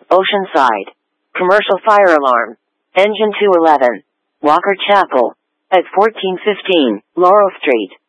Oceanside. Commercial fire alarm. Engine 211. Walker Chapel. At 1415 Laurel Street.